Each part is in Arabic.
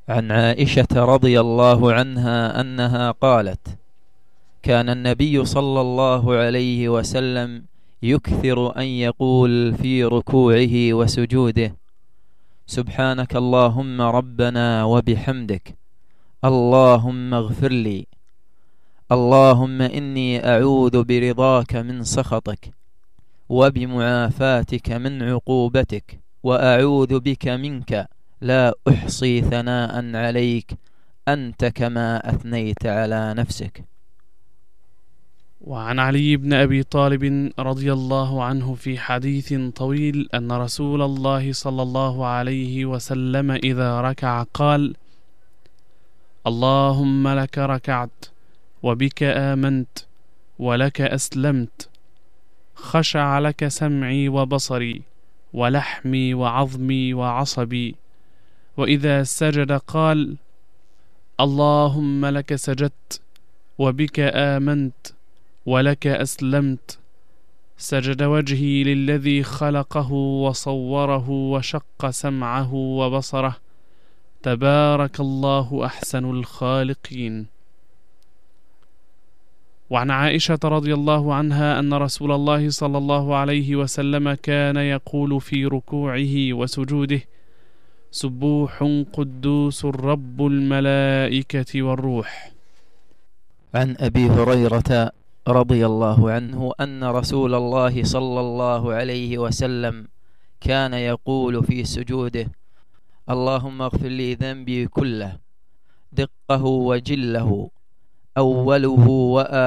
عن عائشة رضي الله عنها أنها قالت: كان النبي صلى الله عليه وسلم يكثر أن يقول في ركوعه وسجوده: سبحانك اللهم ربنا وبحمدك، اللهم اغفر لي، اللهم إني أعوذ برضاك من سخطك وبمعافاتك من عقوبتك، وأعوذ بك منك، لا أحصي ثناء عليك، أنت كما أثنيت على نفسك. وعن علي بن أبي طالب رضي الله عنه في حديث طويل أن رسول الله صلى الله عليه وسلم إذا ركع قال: اللهم لك ركعت وبك آمنت ولك أسلمت، خشع لك سمعي وبصري ولحمي وعظمي وعصبي. وإذا سجد قال: اللهم لك سجدت وبك آمنت ولك أسلمت، سجد وجهي للذي خلقه وصوره وشق سمعه وبصره، تبارك الله أحسن الخالقين. وعن عائشة رضي الله عنها أن رسول الله صلى الله عليه وسلم كان يقول في ركوعه وسجوده: سبوح قدوس رب الملائكة والروح. عن أبي هريرة رضي الله عنه أن رسول الله صلى الله عليه وسلم كان يقول في سجوده: اللهم اغفر لي ذنبي كله، دقه وجله، أوله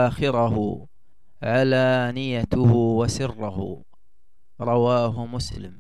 وآخره، علانيته وسره. رواه مسلم.